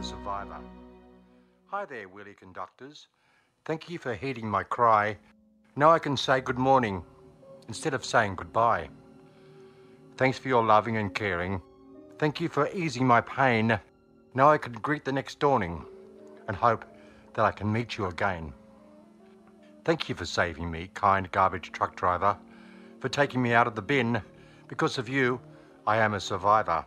survivor. Hi there, wheelie conductors. Thank you for heeding my cry. Now I can say good morning instead of saying goodbye. Thanks for your loving and caring. Thank you for easing my pain. Now I can greet the next dawning and hope that I can meet you again. Thank you for saving me, kind garbage truck driver, for taking me out of the bin. Because of you, I am a survivor.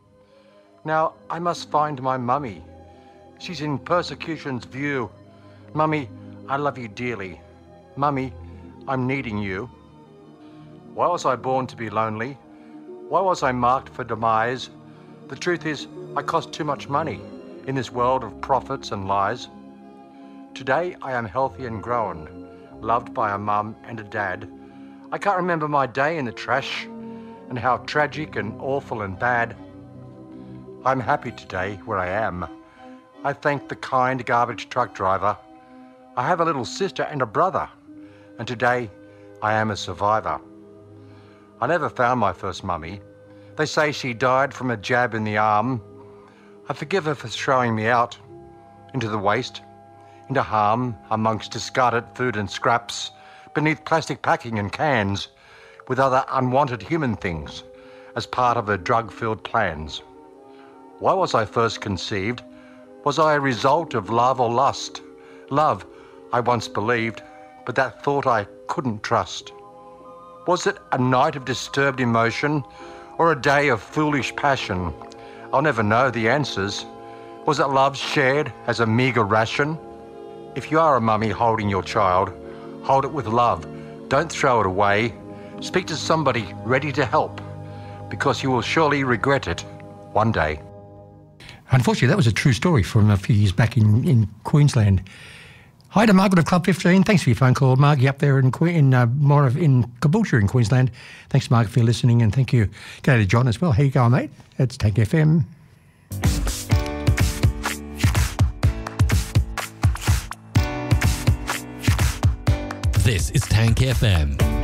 Now I must find my mummy. She's in persecution's view. Mummy, I love you dearly. Mummy, I'm needing you. Why was I born to be lonely? Why was I marked for demise? The truth is, I cost too much money in this world of profits and lies. Today I am healthy and grown, loved by a mum and a dad. I can't remember my day in the trash and how tragic and awful and bad. I'm happy today where I am. I thank the kind garbage truck driver. I have a little sister and a brother, and today I am a survivor. I never found my first mummy. They say she died from a jab in the arm. I forgive her for throwing me out into the waste, into harm amongst discarded food and scraps, beneath plastic packing and cans, with other unwanted human things as part of her drug-filled plans. Why was I first conceived? Was I a result of love or lust? Love, I once believed, but that thought I couldn't trust. Was it a night of disturbed emotion or a day of foolish passion? I'll never know the answers. Was it love shared as a meagre ration? If you are a mummy holding your child, hold it with love. Don't throw it away. Speak to somebody ready to help, because you will surely regret it one day. Unfortunately, that was a true story from a few years back in Queensland. Hi to Margaret of Club 15. Thanks for your phone call, Margie, up there in Caboolture in Queensland. Thanks, Margaret, for listening, and thank you. G'day to John as well. How you going, mate? It's Tank FM. This is Tank FM.